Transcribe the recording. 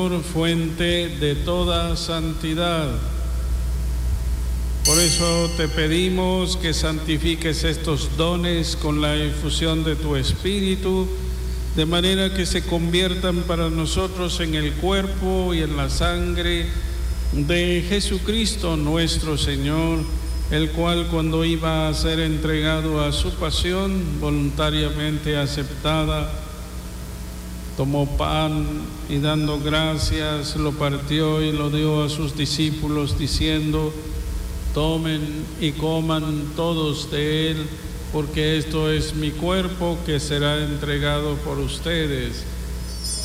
fuente de toda santidad. Por eso te pedimos que santifiques estos dones con la efusión de tu Espíritu, de manera que se conviertan para nosotros en el cuerpo y en la sangre de Jesucristo nuestro Señor, el cual, cuando iba a ser entregado a su pasión voluntariamente aceptada, tomó pan y, dando gracias, lo partió y lo dio a sus discípulos, diciendo: tomen y coman todos de él, porque esto es mi cuerpo que será entregado por ustedes.